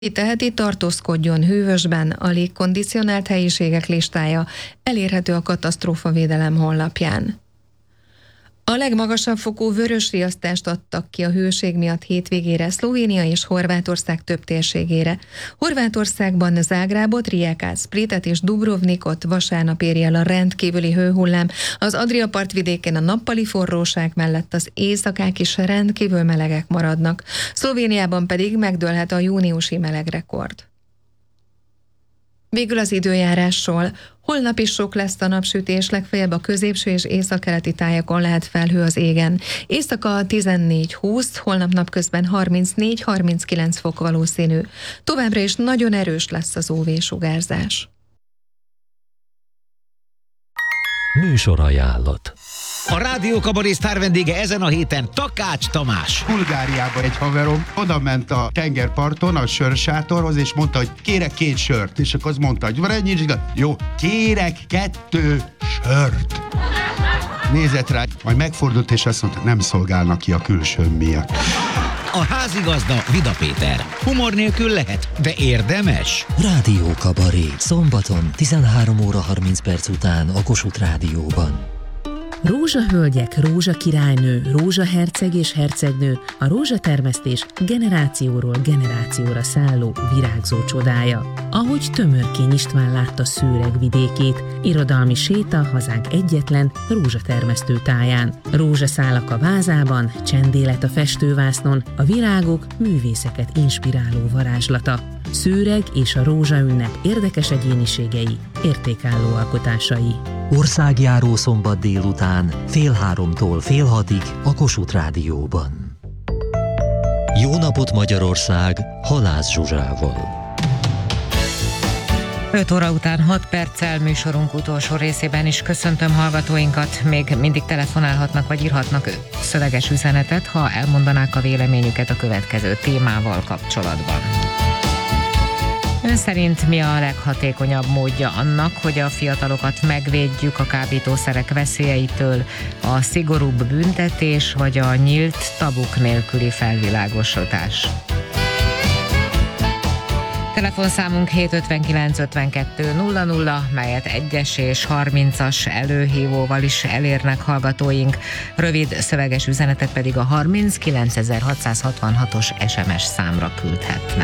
Teheti, tartózkodjon hűvösben, a légkondicionált helyiségek listája elérhető a katasztrófavédelem honlapján. A legmagasabb fokú vörösriasztást adtak ki a hőség miatt hétvégére Szlovénia és Horvátország több térségére. Horvátországban Zágrábot, Rijekát, Splitet és Dubrovnikot vasárnap éri el a rendkívüli hőhullám. Az Adria partvidékén a nappali forróság mellett az éjszakák is rendkívül melegek maradnak. Szlovéniában pedig megdőlhet a júniusi melegrekord. Végül az időjárásról. Holnap is sok lesz a napsütés, legfeljebb a középső és északkeleti tájakon lehet felhő az égen. Éjszaka 14-20, holnap napközben 34-39 fok valószínű. Továbbra is nagyon erős lesz az UV-sugárzás. Műsorajánlat. A Rádió Kabaré sztár vendége ezen a héten Takács Tamás. Bulgáriában egy haverom oda ment a tengerparton a sörsátorhoz, és mondta, hogy kérek 2 sört. És akkor az mondta, hogy van ennyi, jó, kérek 2 sört. Nézett rá, majd megfordult, és azt mondta, nem szolgálnak ki a külsőm miatt. A házigazda Vida Péter. Humor nélkül lehet, de érdemes. Rádió Kabaré. Szombaton 13 óra 30 perc után a Kossuth Rádióban. Rózsahölgyek, rózsakirálynő, rózsaherceg és hercegnő, a rózsatermesztés generációról generációra szálló virágzó csodája. Ahogy Tömörkény István látta Szőreg vidékét, irodalmi séta hazánk egyetlen rózsatermesztő táján. Rózsaszálak a vázában, csendélet a festővásznon, a virágok művészeket inspiráló varázslata. Szőreg és a rózsaünnep érdekes egyéniségei, értékálló alkotásai. Országjáró szombat délután 14:30-tól 17:30 a Kossuth Rádióban. Jó napot Magyarország Halász Zsuzsával. 5 óra után 6 perccel műsorunk utolsó részében is köszöntöm hallgatóinkat. Még mindig telefonálhatnak vagy írhatnak szöveges üzenetet, ha elmondanák a véleményüket a következő témával kapcsolatban. Ön szerint mi a leghatékonyabb módja annak, hogy a fiatalokat megvédjük a kábítószerek veszélyeitől? A szigorúbb büntetés vagy a nyílt, tabuk nélküli felvilágosítás? Telefonszámunk 759 52 00, melyet 1-es és 30-as előhívóval is elérnek hallgatóink. Rövid szöveges üzenetet pedig a 39666-os SMS számra küldhetnek.